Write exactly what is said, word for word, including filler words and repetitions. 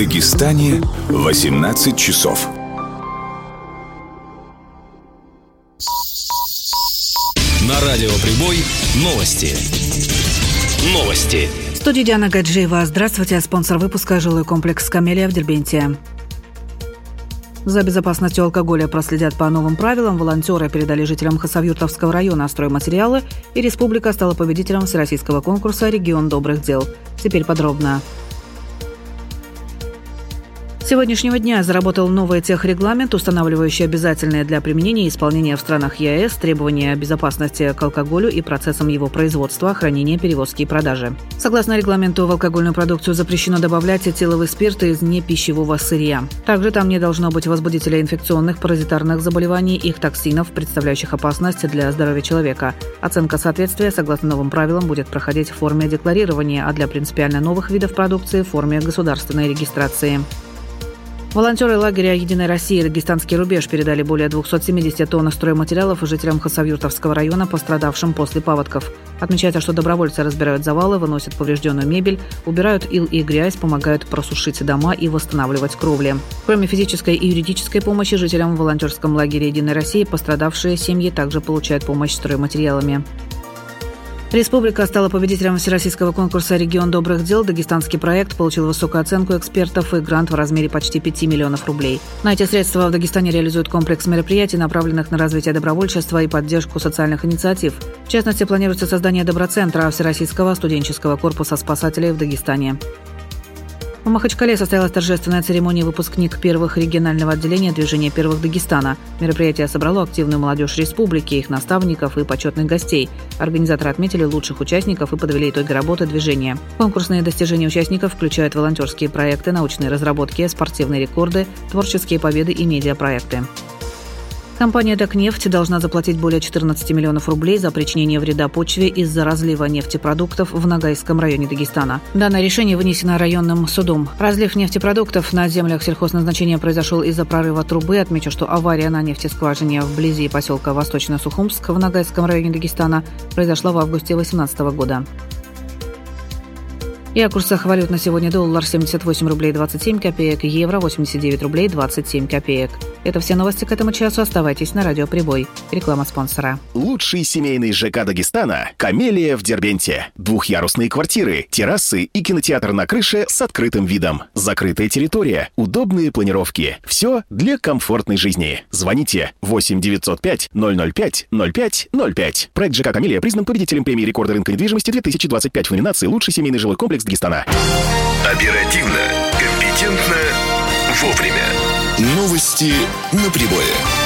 Дагестане восемнадцать часов. На радио Прибой новости. Новости. В студии Диана Гаджиева. Здравствуйте. Спонсор выпуска — жилой комплекс «Камелия» в Дербенте. За безопасностью алкоголя проследят по новым правилам. Волонтеры передали жителям Хасавюртовского района стройматериалы, и республика стала победителем всероссийского конкурса «Регион добрых дел». Теперь подробно. С сегодняшнего дня заработал новый техрегламент, устанавливающий обязательные для применения и исполнения в странах ЕАЭС требования безопасности к алкоголю и процессам его производства, хранения, перевозки и продажи. Согласно регламенту, в алкогольную продукцию запрещено добавлять этиловый спирт из непищевого сырья. Также там не должно быть возбудителя инфекционных, паразитарных заболеваний, их токсинов, представляющих опасность для здоровья человека. Оценка соответствия, согласно новым правилам, будет проходить в форме декларирования, а для принципиально новых видов продукции – в форме государственной регистрации. Волонтеры лагеря «Единая Россия» и «Дагестанский рубеж» передали более двухсот семидесяти тонн стройматериалов жителям Хасавюртовского района, пострадавшим после паводков. Отмечается, что добровольцы разбирают завалы, выносят поврежденную мебель, убирают ил и грязь, помогают просушить дома и восстанавливать кровли. Кроме физической и юридической помощи, жителям в волонтерском лагере «Единой России» пострадавшие семьи также получают помощь стройматериалами. Республика стала победителем всероссийского конкурса «Регион добрых дел». Дагестанский проект получил высокую оценку экспертов и грант в размере почти пяти миллионов рублей. На эти средства в Дагестане реализуют комплекс мероприятий, направленных на развитие добровольчества и поддержку социальных инициатив. В частности, планируется создание доброцентра Всероссийского студенческого корпуса спасателей в Дагестане. В Махачкале состоялась торжественная церемония выпускник первых регионального отделения движения первых Дагестана. Мероприятие собрало активную молодежь республики, их наставников и почетных гостей. Организаторы отметили лучших участников и подвели итоги работы движения. Конкурсные достижения участников включают волонтерские проекты, научные разработки, спортивные рекорды, творческие победы и медиапроекты. Компания «Дакнефть» должна заплатить более четырнадцати миллионов рублей за причинение вреда почве из-за разлива нефтепродуктов в Ногайском районе Дагестана. Данное решение вынесено районным судом. Разлив нефтепродуктов на землях сельхозназначения произошел из-за прорыва трубы. Отмечу, что авария на нефтескважине вблизи поселка Восточно-Сухумск в Ногайском районе Дагестана произошла в августе две тысячи восемнадцатого года. И о курсах валют на сегодня: доллар семьдесят восемь рублей двадцать семь копеек, евро восемьдесят девять рублей двадцать семь копеек. Это все новости к этому часу. Оставайтесь на радио Прибой. Реклама спонсора. Лучший семейный ЖК Дагестана – «Камелия» в Дербенте. Двухъярусные квартиры, террасы и кинотеатр на крыше с открытым видом. Закрытая территория, удобные планировки. Все для комфортной жизни. Звоните восемь девятьсот пять ноль ноль пять ноль пять ноль пять. Проект ЖК «Камелия» признан победителем премии рекорда рынка недвижимости две тысячи двадцать пять в номинации «Лучший семейный жилой комплекс Дагестана». Оперативно, компетентно, вовремя. Новости на Прибое.